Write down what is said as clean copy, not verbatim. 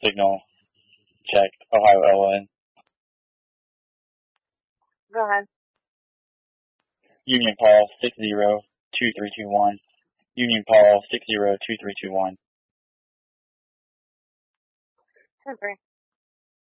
Signal. Check. Ohio LN. Go ahead. Union Paul 602321. Union Paul 602321. 10-3.